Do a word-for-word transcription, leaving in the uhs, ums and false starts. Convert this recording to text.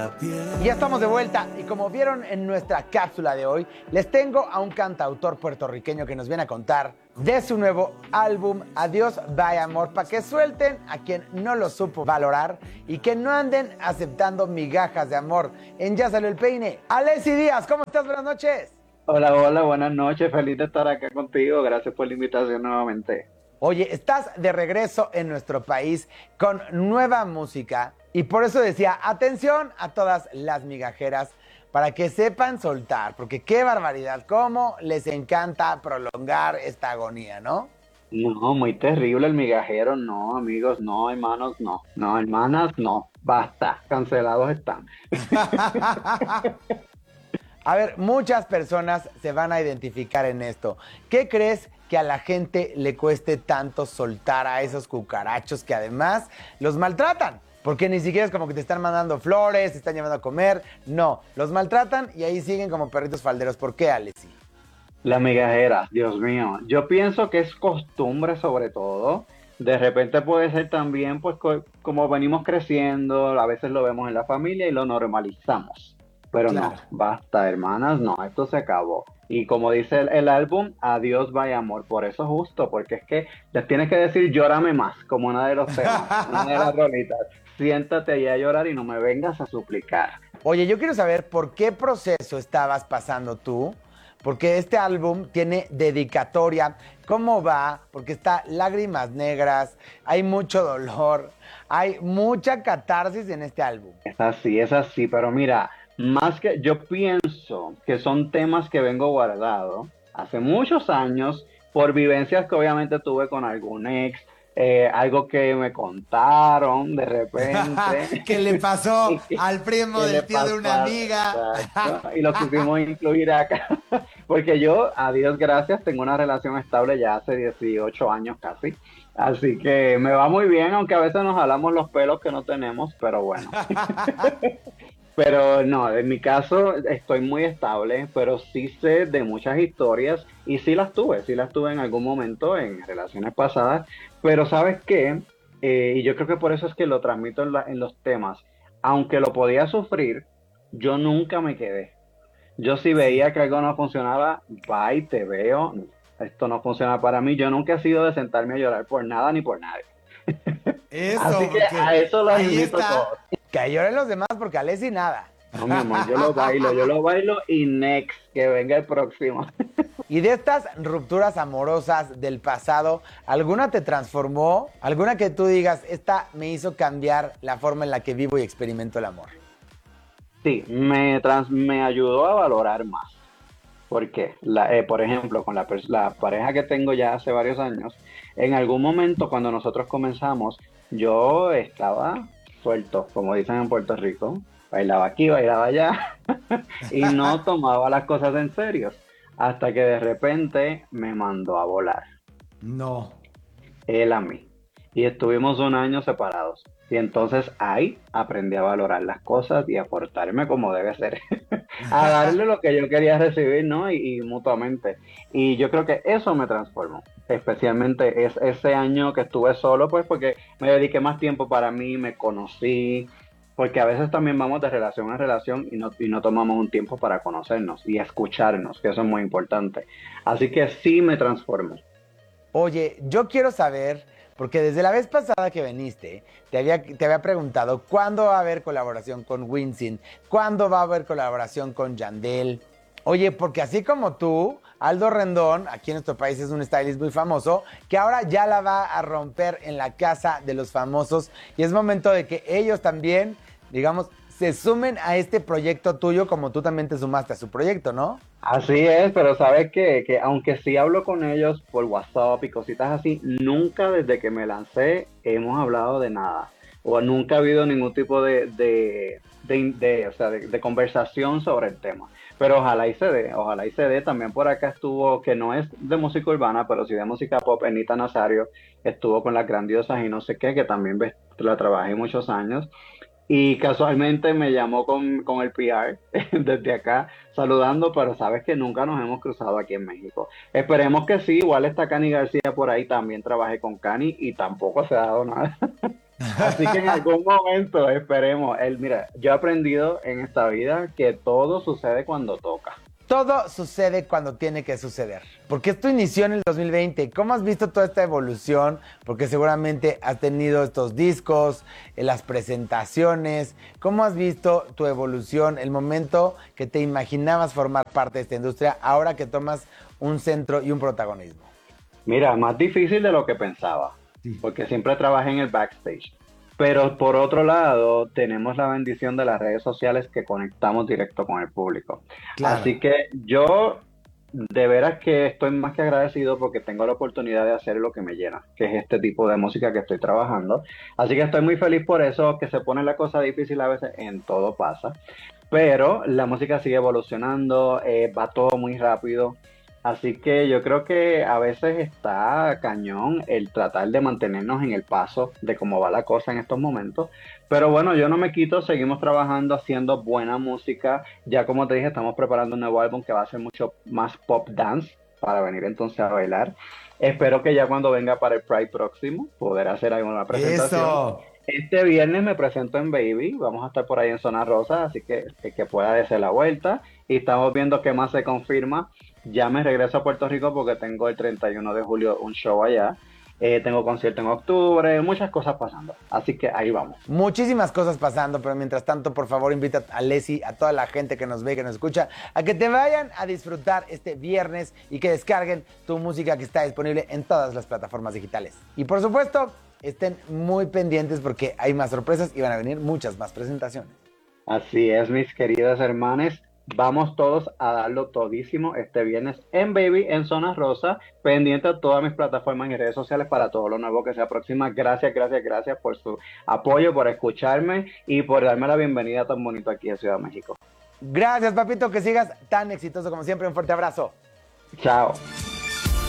Y ya estamos de vuelta y como vieron en nuestra cápsula de hoy, les tengo a un cantautor puertorriqueño que nos viene a contar de su nuevo álbum Adiós Vaya Amor, para que suelten a quien no lo supo valorar y que no anden aceptando migajas de amor. En Ya Salió el Peine, Alessi Díaz, ¿cómo estás? Buenas noches. Hola, hola, buenas noches, feliz de estar acá contigo, gracias por la invitación nuevamente. Oye, estás de regreso en nuestro país con nueva música y por eso decía, atención a todas las migajeras para que sepan soltar, porque qué barbaridad, cómo les encanta prolongar esta agonía, ¿no? No, muy terrible el migajero, no, amigos, no, hermanos, no, no, hermanas, no, basta, cancelados están. A ver, muchas personas se van a identificar en esto. ¿Qué crees que a la gente le cueste tanto soltar a esos cucarachos que además los maltratan? Porque ni siquiera es como que te están mandando flores, te están llevando a comer. No, los maltratan y ahí siguen como perritos falderos. ¿Por qué, Alessi? La migajera, Dios mío, yo pienso que es costumbre sobre todo, de repente puede ser también, pues co- como venimos creciendo, a veces lo vemos en la familia y lo normalizamos. Pero no, Claro. basta, hermanas, no, esto se acabó. Y como dice el, el álbum, adiós, vaya amor. Por eso justo, porque es que les tienes que decir llórame más, como uno de los temas, una de las rolitas. Siéntate ahí a llorar y no me vengas a suplicar. Oye, yo quiero saber por qué proceso estabas pasando tú, porque este álbum tiene dedicatoria, cómo va, porque está lágrimas negras, hay mucho dolor, hay mucha catarsis en este álbum. Es así, es así, pero mira, más que yo pienso que son temas que vengo guardado hace muchos años por vivencias que obviamente tuve con algún ex, eh, algo que me contaron de repente. ¿Qué le pasó y que, al primo que le del tío de pasó una a- amiga? exacto, y lo quisimos incluir acá, porque yo, a Dios gracias, tengo una relación estable ya hace dieciocho años casi, así que me va muy bien, aunque a veces nos jalamos los pelos que no tenemos, pero bueno. Pero no, en mi caso estoy muy estable, pero sí sé de muchas historias y sí las tuve, sí las tuve en algún momento en relaciones pasadas, pero ¿sabes qué? Eh, y yo creo que por eso es que lo transmito en, la- en los temas. Aunque lo podía sufrir, yo nunca me quedé. Yo si Sí. veía que algo no funcionaba, bye, te veo, esto no funciona para mí. Yo nunca he sido de sentarme a llorar por nada ni por nadie. Eso, Así que porque a eso los ahí invito a está. todos. Que lloren los demás porque Alessi nada. No, mi amor, yo lo bailo, yo lo bailo y next, que venga el próximo. Y de estas rupturas amorosas del pasado, ¿alguna te transformó? ¿Alguna que tú digas, esta me hizo cambiar la forma en la que vivo y experimento el amor? Sí, me, trans, me ayudó a valorar más. Porque, la, eh, por ejemplo, con la, pers- la pareja que tengo ya hace varios años, en algún momento cuando nosotros comenzamos, yo estaba suelto, como dicen en Puerto Rico, bailaba aquí, bailaba allá, y no tomaba las cosas en serio, hasta que de repente me mandó a volar. No. Él a mí. Y estuvimos un año separados. Y entonces ahí aprendí a valorar las cosas y a portarme como debe ser. A darle lo que yo quería recibir, ¿no? Y, y mutuamente. Y yo creo que eso me transformó. Especialmente es, ese año que estuve solo, pues porque me dediqué más tiempo para mí, me conocí. Porque a veces también vamos de relación a relación y no, y no tomamos un tiempo para conocernos y escucharnos, que eso es muy importante. Así que sí me transformó. Oye, yo quiero saber, porque desde la vez pasada que viniste, te había, te había preguntado cuándo va a haber colaboración con Winsin, cuándo va a haber colaboración con Yandel. Oye, porque así como tú, Aldo Rendón, aquí en nuestro país es un stylist muy famoso, que ahora ya la va a romper en la casa de los famosos y es momento de que ellos también, digamos, se sumen a este proyecto tuyo como tú también te sumaste a su proyecto, ¿no? Así es, pero sabes que, que aunque sí hablo con ellos por WhatsApp y cositas así, nunca desde que me lancé hemos hablado de nada. O nunca ha habido ningún tipo de, de, de, de, o sea, de, de conversación sobre el tema. Pero ojalá y se dé, ojalá y se dé. También por acá estuvo, que no es de música urbana, pero sí de música pop, Anita Nazario, estuvo con las grandiosas y no sé qué, que también ves- la trabajé muchos años. Y casualmente me llamó con, con el P R desde acá saludando, pero sabes que nunca nos hemos cruzado aquí en México. Esperemos que sí, igual está Cani García por ahí, también trabajé con Cani y tampoco se ha dado nada. Así que en algún momento esperemos. El, mira, yo he aprendido en esta vida que todo sucede cuando toca. Todo sucede cuando tiene que suceder. Porque esto inició en el dos mil veinte. ¿Cómo has visto toda esta evolución? Porque seguramente has tenido estos discos, eh, las presentaciones. ¿Cómo has visto tu evolución, el momento que te imaginabas formar parte de esta industria, ahora que tomas un centro y un protagonismo? Mira, más difícil de lo que pensaba, Sí. porque siempre trabajé en el backstage. Pero por otro lado, tenemos la bendición de las redes sociales que conectamos directo con el público. Claro. Así que yo de veras que estoy más que agradecido porque tengo la oportunidad de hacer lo que me llena, que es este tipo de música que estoy trabajando. Así que estoy muy feliz por eso, que se pone la cosa difícil a veces, en todo pasa. Pero la música sigue evolucionando, eh, va todo muy rápido. Así que yo creo que a veces está cañón el tratar de mantenernos en el paso de cómo va la cosa en estos momentos. Pero bueno, yo no me quito, seguimos trabajando, haciendo buena música. Ya como te dije, estamos preparando un nuevo álbum que va a ser mucho más pop dance para venir entonces a bailar. Espero que ya cuando venga para el Pride próximo poder hacer alguna presentación. Eso. Este viernes me presento en Baby, vamos a estar por ahí en Zona Rosa, así que que, que pueda darse la vuelta. Y estamos viendo qué más se confirma. Ya me regreso a Puerto Rico porque tengo el treinta y uno de julio un show allá. Eh, tengo concierto en octubre, muchas cosas pasando. Así que ahí vamos. Muchísimas cosas pasando, pero mientras tanto, por favor, invita a Leslie, a toda la gente que nos ve, que nos escucha, a que te vayan a disfrutar este viernes y que descarguen tu música que está disponible en todas las plataformas digitales. Y por supuesto, estén muy pendientes porque hay más sorpresas y van a venir muchas más presentaciones. Así es, mis queridas hermanas. Vamos todos a darlo todísimo este viernes en Baby, en Zona Rosa, pendiente a todas mis plataformas y redes sociales para todo lo nuevo que se aproxima. Gracias, gracias, gracias por su apoyo, por escucharme y por darme la bienvenida tan bonito aquí en Ciudad de México. Gracias, papito, que sigas tan exitoso como siempre. Un fuerte abrazo. Chao.